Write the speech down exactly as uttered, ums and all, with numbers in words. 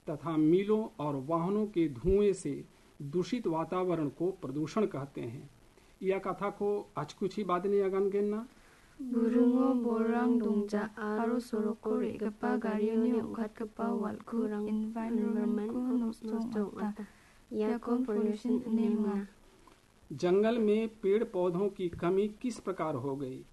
तथा मिलों और वाहनों के धुएं से दूषित वातावरण को प्रदूषण कहते हैं। यह कथा को आचकुची बादनी अगन गेन्ना Burungo borang dongja aro soroko regapa garioni ongkatgapa walkurang environment ko nostong ata yakon pollution nemnga। जंगल में पेड़ पौधों की कमी किस प्रकार हो गई?